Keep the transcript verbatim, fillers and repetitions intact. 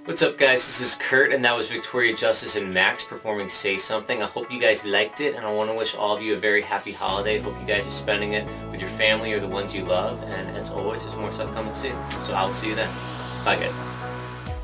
What's up, guys? This is Kurt, and that was Victoria Justice and Max performing Say Something. I hope you guys liked it, and I want to wish all of you a very happy holiday. Hope you guys are spending it with your family or the ones you love, and as always, there's more stuff coming soon. So I'll see you then. Bye, guys.